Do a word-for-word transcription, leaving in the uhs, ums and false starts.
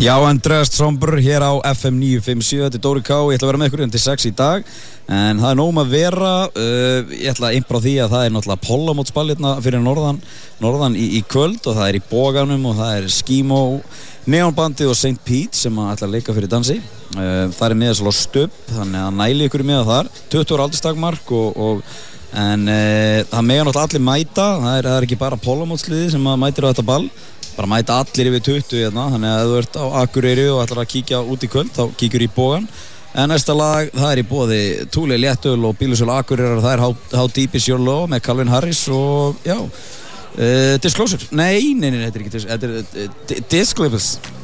Já, Andreas Tromber hér á F M níu fimm sjö, þetta er Dóri K, ég ætla að vera með ykkur undir sex í dag, en það er nóg um að vera, uh, ég ætla að impra á því að það er náttúrulega pollamótsball hérna fyrir norðan, norðan í, í kvöld og það er í Boganum og það er Skimo, Neonbandið og Saint Pete sem að ætla að leika fyrir dansi, uh, það er með svolítið stubb, þannig að næli ykkur með þar, tuttugu ára aldurstakmark og, og en uh, það mega náttúrulega allir mæta, það er, það er ekki bara pollamótsliði sem að mætir á þetta ball, bara mæta allir yfir tuttugu hérna, þannig að ef þú ert á Akureyri og ætlar að kíkja út í kvöld, þá kíkjur í Bogan. En næsta lag, það er í boði Thule Léttöl og Bílasölu Akureyrar, það er How, How Deep Is Your Love með Calvin Harris og já, uh, Disclosure. Nei, nei, nei, þetta er ekki Disclosure, þetta er uh, Disclosure.